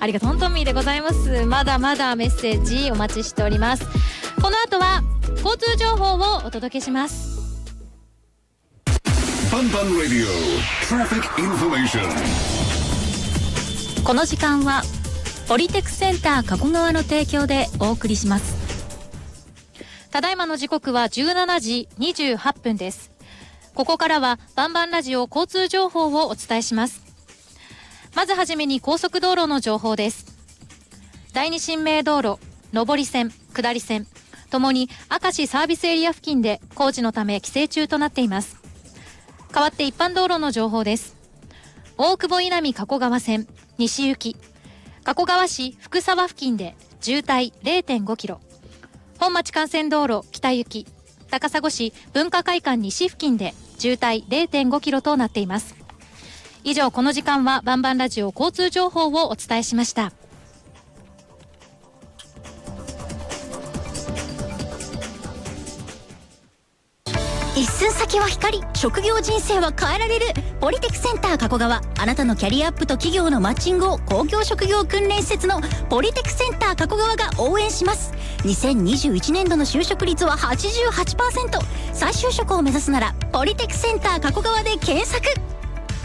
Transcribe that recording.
ありがとう。トントミーでございます。まだまだメッセージお待ちしております。この後は交通情報をお届けします。 ファンファンラディオトラフィックインフォメーション。 この時間はポリテクセンター加古川の提供でお送りします。 ただいまの時刻は17時28分です。ここからはバンバンラジオ交通情報をお伝えします。まずはじめに高速道路の情報です。第二新名道路上り線下り線ともに明石サービスエリア付近で工事のため規制中となっています。代わって一般道路の情報です。大久保稲美加古川線西行き加古川市福沢付近で渋滞 0.5 キロ、本町幹線道路北行き高砂市文化会館西付近で渋滞 0.5 キロとなっています。以上、この時間はバンバンラジオ交通情報をお伝えしました。 一寸先は光、職業人生は変えられる。ポリテクセンター加古川、あなたのキャリアアップと企業のマッチングを公共職業訓練施設のポリテクセンター加古川が応援します。2021年度の就職率は 88%。 再就職を目指すならポリテクセンター加古川で検索。